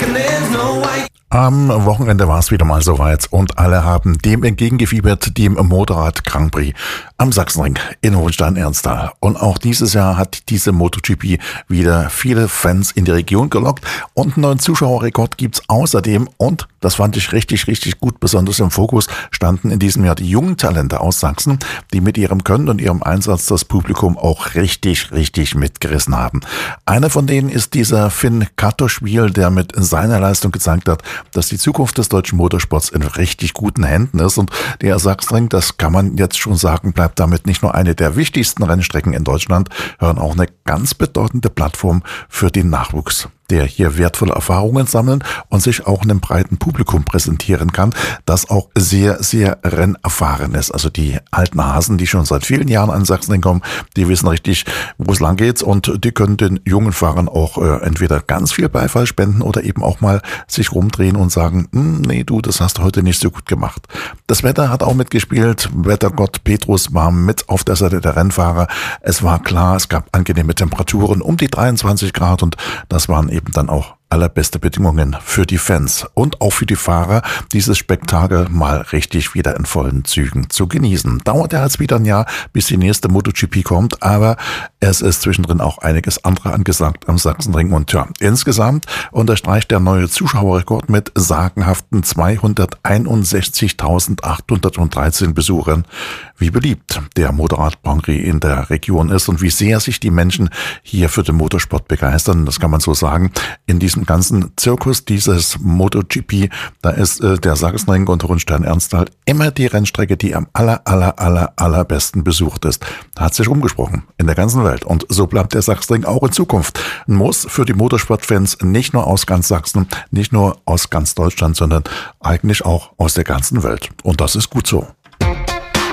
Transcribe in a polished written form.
Am Wochenende war es wieder mal soweit und alle haben dem entgegengefiebert, dem Motorrad Grand Prix am Sachsenring in Hohenstein-Ernstthal. Und auch dieses Jahr hat diese MotoGP wieder viele Fans in die Region gelockt und einen neuen Zuschauerrekord gibt's außerdem. Und das fand ich richtig, richtig gut. Besonders im Fokus standen in diesem Jahr die jungen Talente aus Sachsen, die mit ihrem Können und ihrem Einsatz das Publikum auch richtig, richtig mitgerissen haben. Einer von denen ist dieser Finn Kattoschwil, der mit seiner Leistung gezeigt hat, dass die Zukunft des deutschen Motorsports in richtig guten Händen ist. Und der Sachsenring, das kann man jetzt schon sagen, bleibt damit nicht nur eine der wichtigsten Rennstrecken in Deutschland, sondern auch eine ganz bedeutende Plattform für den Nachwuchs, der hier wertvolle Erfahrungen sammeln und sich auch einem breiten Publikum präsentieren kann, das auch sehr, sehr rennerfahren ist. Also die alten Hasen, die schon seit vielen Jahren an Sachsenring kommen, die wissen richtig, wo es lang geht, und die können den jungen Fahrern auch entweder ganz viel Beifall spenden oder eben auch mal sich rumdrehen und sagen, nee du, das hast du heute nicht so gut gemacht. Das Wetter hat auch mitgespielt. Wettergott Petrus war mit auf der Seite der Rennfahrer. Es war klar, es gab angenehme Temperaturen um die 23 Grad und das waren eben dann auch allerbeste Bedingungen für die Fans und auch für die Fahrer, dieses Spektakel mal richtig wieder in vollen Zügen zu genießen. Dauert ja jetzt wieder ein Jahr, bis die nächste MotoGP kommt, aber es ist zwischendrin auch einiges andere angesagt am Sachsenring. Und ja, insgesamt unterstreicht der neue Zuschauerrekord mit sagenhaften 261.813 Besuchern, wie beliebt der Motorrad Grand Prix in der Region ist und wie sehr sich die Menschen hier für den Motorsport begeistern. Das kann man so sagen. In diesem ganzen Zirkus dieses MotoGP, da ist der Sachsenring und Hohenstein-Ernstthal immer die Rennstrecke, die am allerbesten besucht ist. Hat sich rumgesprochen in der ganzen Welt. Und so bleibt der Sachsenring auch in Zukunft. Muss für die Motorsportfans nicht nur aus ganz Sachsen, nicht nur aus ganz Deutschland, sondern eigentlich auch aus der ganzen Welt. Und das ist gut so.